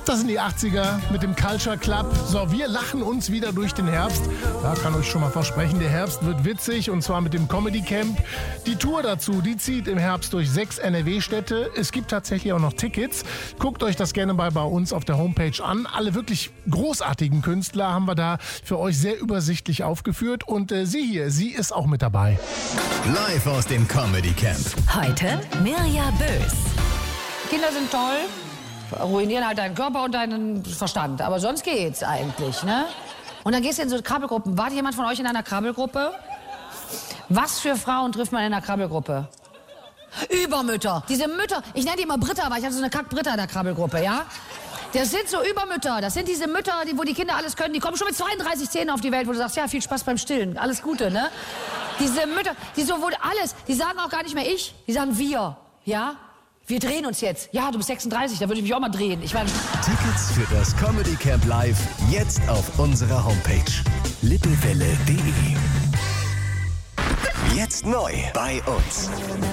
Das sind die 80er mit dem Culture Club. So, wir lachen uns wieder durch den Herbst. Da kann euch schon mal versprechen, der Herbst wird witzig und zwar mit dem Comedy Camp. Die Tour dazu, die zieht im Herbst durch 6 NRW-Städte. Es gibt tatsächlich auch noch Tickets. Guckt euch das gerne mal bei uns auf der Homepage an. Alle wirklich großartigen Künstler haben wir da für euch sehr übersichtlich aufgeführt. Und sie ist auch mit dabei. Live aus dem Comedy Camp. Heute Mirja Bös. Kinder sind toll, ruinieren halt deinen Körper und deinen Verstand. Aber sonst geht's eigentlich, ne? Und dann gehst du in so Krabbelgruppen. War jemand von euch in einer Krabbelgruppe? Was für Frauen trifft man in einer Krabbelgruppe? Übermütter. Diese Mütter, ich nenne die immer Britta, aber ich hatte so eine Kack-Britta in der Krabbelgruppe, ja? Das sind so Übermütter. Das sind diese Mütter, wo die Kinder alles können. Die kommen schon mit 32 Zähnen auf die Welt, wo du sagst, ja, viel Spaß beim Stillen. Alles Gute, ne? Diese Mütter, die so wohl alles, die sagen auch gar nicht mehr ich, die sagen wir, ja? Wir drehen uns jetzt. Ja, du bist 36, da würde ich mich auch mal drehen. Ich meine... Tickets für das Comedy Camp Live jetzt auf unserer Homepage lippewelle.de. Jetzt neu bei uns.